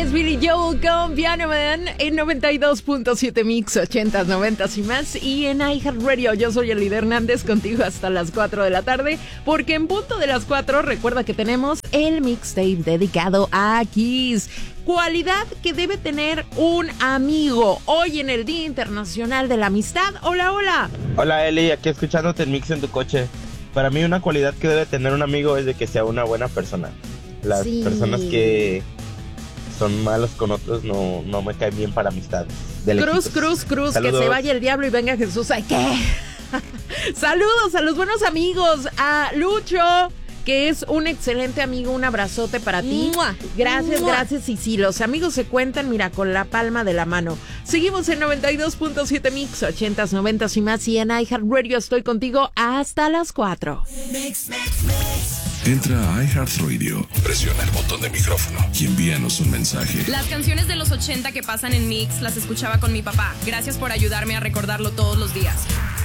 es Billy Joel con Piano Man en 92.7 Mix, 80s, 90s y más. Y en iHeartRadio, yo soy Elida Hernández, contigo hasta las 4 de la tarde. Porque en punto de las 4, recuerda que tenemos el mixtape dedicado a Kiss. Cualidad que debe tener un amigo hoy en el Día Internacional de la Amistad. Hola, hola. Hola Eli, aquí escuchándote el mix en tu coche. Para mí una cualidad que debe tener un amigo es de que sea una buena persona. Las personas que son malos con otros no me caen bien para amistad. Cruz, Saludos. Que se vaya el diablo y venga Jesús. ¿Ay qué? Saludos a los buenos amigos, a Lucho, que es un excelente amigo, un abrazote para ti. Gracias. Y sí, los amigos se cuentan, mira, con la palma de la mano. Seguimos en 92.7 Mix, 80s, 90s y más. Y en iHeartRadio estoy contigo hasta las 4. Mix. Entra a iHeartRadio, presiona el botón de micrófono y envíanos un mensaje. Las canciones de los 80 que pasan en Mix las escuchaba con mi papá. Gracias por ayudarme a recordarlo todos los días.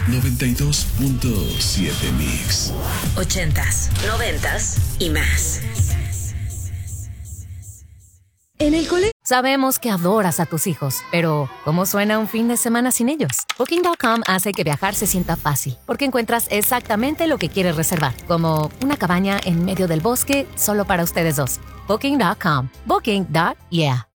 92.7 Mix. 80s, 90s y más. En el colegio sabemos que adoras a tus hijos, pero ¿cómo suena un fin de semana sin ellos? Booking.com hace que viajar se sienta fácil, porque encuentras exactamente lo que quieres reservar, como una cabaña en medio del bosque solo para ustedes dos. Booking.com. Booking.yeah.